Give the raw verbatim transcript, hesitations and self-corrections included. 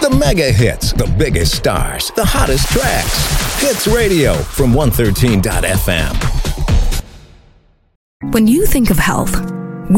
The mega hits, the biggest stars, the hottest tracks. Hits Radio from one thirteen dot f m. When you think of health,